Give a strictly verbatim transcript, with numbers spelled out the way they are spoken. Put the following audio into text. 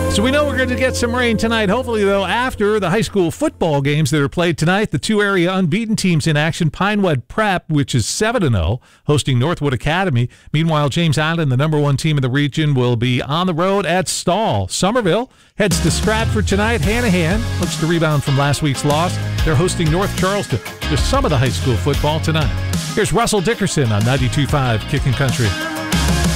So we know we're going to get some rain tonight. Hopefully, though, after the high school football games that are played tonight, the two area unbeaten teams in action, Pinewood Prep, which is seven and oh, hosting Northwood Academy. Meanwhile, James Island, the number one team in the region, will be on the road at Stall. Somerville heads to Stratford tonight. Hanahan looks to rebound from last week's loss. They're hosting North Charleston. Just some of the high school football tonight. Here's Russell Dickerson on ninety-two point five Kicking Country.